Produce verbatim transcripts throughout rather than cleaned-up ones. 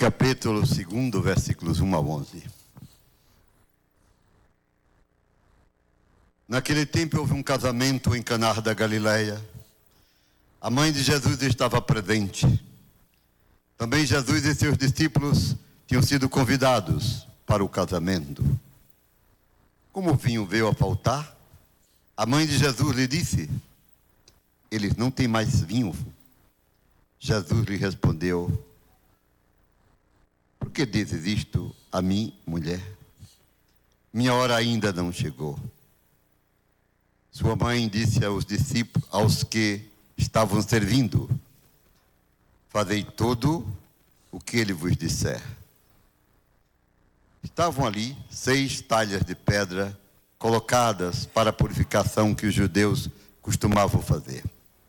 capítulo dois, versículos um a onze. Naquele tempo houve um casamento em Caná da Galileia. A mãe de Jesus estava presente. Também Jesus e seus discípulos tinham sido convidados para o casamento. Como o vinho veio a faltar, a mãe de Jesus lhe disse: eles não têm mais vinho. Jesus lhe respondeu: por que dizes isto a mim, mulher? Minha hora ainda não chegou. Sua mãe disse aos discípulos, aos que estavam servindo: fazei tudo o que ele vos disser. Estavam ali seis talhas de pedra colocadas para a purificação que os judeus costumavam fazer.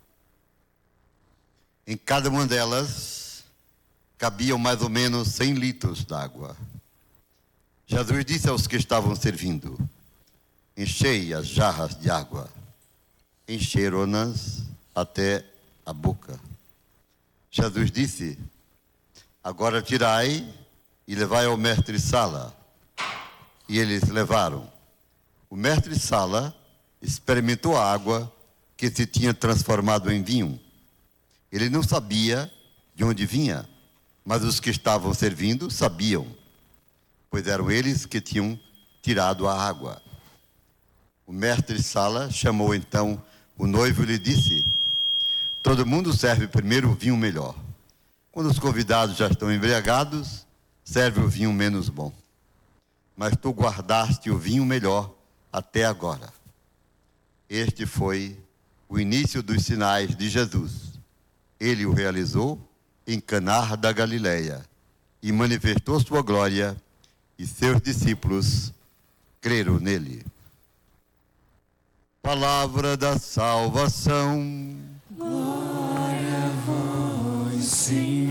Em cada uma delas cabiam mais ou menos cem litros d'água. Jesus disse aos que estavam servindo: enchei as jarras de água. Encheram-nas até a boca. Jesus disse: agora tirai e levai ao mestre-sala. E eles levaram. O mestre-sala experimentou a água que se tinha transformado em vinho. Ele não sabia de onde vinha, mas os que estavam servindo sabiam, pois eram eles que tinham tirado a água. O mestre-sala chamou então o noivo e lhe disse: todo mundo serve primeiro o vinho melhor. Quando os convidados já estão embriagados, serve o vinho menos bom. Mas tu guardaste o vinho melhor até agora. Este foi o início dos sinais de Jesus. Ele o realizou em Caná da Galileia e manifestou sua glória, e seus discípulos creram nele. Palavra da salvação. Glória a vós, Senhor.